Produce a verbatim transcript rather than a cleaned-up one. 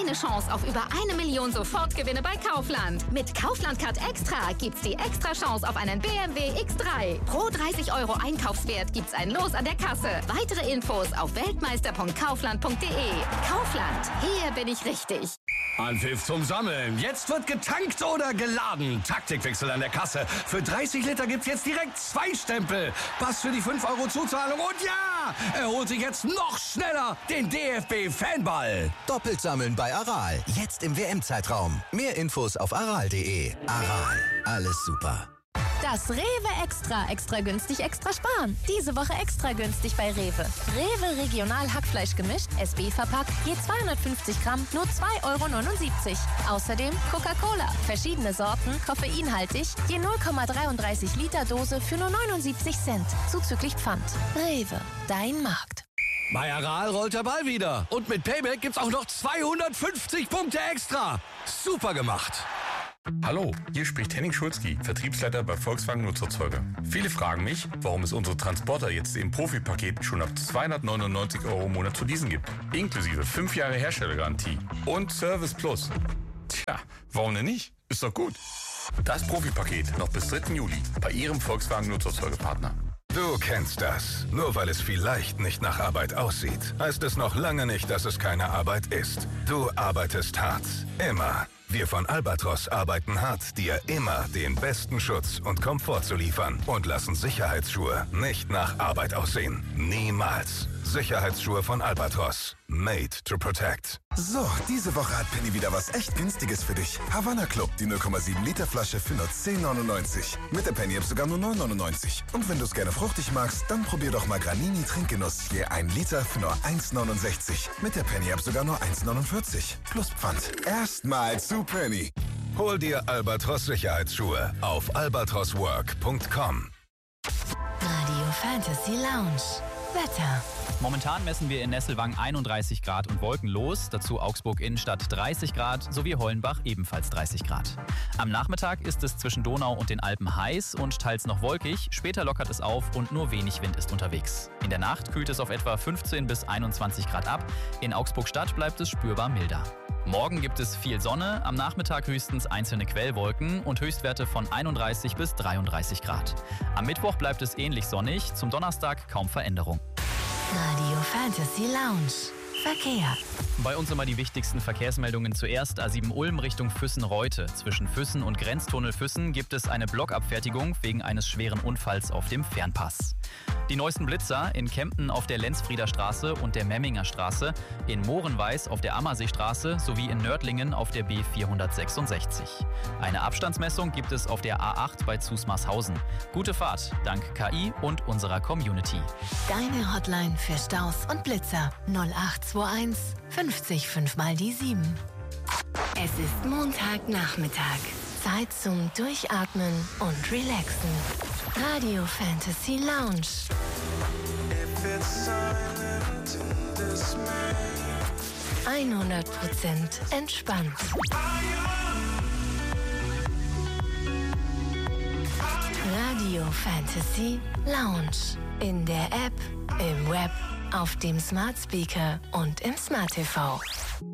deine Chance auf über eine Million Sofortgewinne bei Kaufland. Mit Kaufland-Card Extra gibt's die extra Chance auf einen B M W X drei. Pro dreißig Euro Einkaufswert gibt's ein Los an der Kasse. Weitere Infos auf weltmeister punkt kaufland punkt de. Kaufland, hier bin ich richtig. Anpfiff zum Sammeln. Jetzt wird getankt oder geladen. Taktikwechsel an der Kasse. Für dreißig Liter gibt's jetzt direkt zwei Stempel. Pass für die fünf Euro Zuzahlung. Und ja, er holt sich jetzt noch schneller den D F B-Fanball. Doppelt sammeln bei Aral. Jetzt im W M-Zeitraum. Mehr Infos auf aral punkt de. Aral. Alles super. Das Rewe Extra. Extra günstig, extra sparen. Diese Woche extra günstig bei Rewe. Rewe Regional Hackfleisch gemischt, S B verpackt, je zweihundertfünfzig Gramm, nur zwei Euro neunundsiebzig. Außerdem Coca-Cola. Verschiedene Sorten, koffeinhaltig, je null Komma dreiunddreißig Liter Dose für nur neunundsiebzig Cent. Zuzüglich Pfand. Rewe, dein Markt. Bei Aral rollt der Ball wieder. Und mit Payback gibt's auch noch zweihundertfünfzig Punkte extra. Super gemacht. Hallo, hier spricht Henning Schulzki, Vertriebsleiter bei Volkswagen Nutzerzeuge. Viele fragen mich, warum es unsere Transporter jetzt im Profi-Paket schon ab zweihundertneunundneunzig Euro im Monat zu leasen gibt. Inklusive fünf Jahre Herstellergarantie und Service Plus. Tja, warum denn nicht? Ist doch gut. Das Profi-Paket noch bis dritten Juli bei Ihrem Volkswagen Nutzerzeugepartner. Du kennst das. Nur weil es vielleicht nicht nach Arbeit aussieht, heißt es noch lange nicht, dass es keine Arbeit ist. Du arbeitest hart. Immer. Wir von Albatros arbeiten hart, dir immer den besten Schutz und Komfort zu liefern und lassen Sicherheitsschuhe nicht nach Arbeit aussehen. Niemals. Sicherheitsschuhe von Albatros. Made to protect. So, diese Woche hat Penny wieder was echt Günstiges für dich. Havana Club, die null Komma sieben Liter Flasche für nur zehn neunundneunzig. Mit der Penny-App sogar nur neun neunundneunzig. Und wenn du es gerne fruchtig magst, dann probier doch mal Granini Trinkgenuss. Je ein Liter für nur eins neunundsechzig. Mit der Penny-App sogar nur eins neunundvierzig. Plus Pfand. Erstmal zu Penny. Hol dir Albatros Sicherheitsschuhe auf albatros work punkt com. Radio Fantasy Lounge. Wetter. Momentan messen wir in Nesselwang einunddreißig Grad und wolkenlos, dazu Augsburg Innenstadt dreißig Grad sowie Hollenbach ebenfalls dreißig Grad. Am Nachmittag ist es zwischen Donau und den Alpen heiß und teils noch wolkig, später lockert es auf und nur wenig Wind ist unterwegs. In der Nacht kühlt es auf etwa fünfzehn bis einundzwanzig Grad ab, in Augsburg Stadt bleibt es spürbar milder. Morgen gibt es viel Sonne, am Nachmittag höchstens einzelne Quellwolken und Höchstwerte von einunddreißig bis dreiunddreißig Grad. Am Mittwoch bleibt es ähnlich sonnig, zum Donnerstag kaum Veränderung. Radio Fantasy Lounge. Verkehr. Bei uns immer die wichtigsten Verkehrsmeldungen zuerst. A sieben Ulm Richtung Füssen-Reute. Zwischen Füssen und Grenztunnel Füssen gibt es eine Blockabfertigung wegen eines schweren Unfalls auf dem Fernpass. Die neuesten Blitzer in Kempten auf der Lenzfrieder Straße und der Memminger Straße, in Mohrenweiß auf der Ammerseestraße sowie in Nördlingen auf der B vierhundertsechsundsechzig. Eine Abstandsmessung gibt es auf der A acht bei Zusmarshausen. Gute Fahrt, dank K I und unserer Community. Deine Hotline für Staus und Blitzer null acht zwei eins fünfzig fünf mal die sieben. Es ist Montagnachmittag. Zeit zum Durchatmen und Relaxen. Radio Fantasy Lounge. hundert Prozent entspannt. Radio Fantasy Lounge. In der App, im Web, auf dem Smart Speaker und im Smart T V.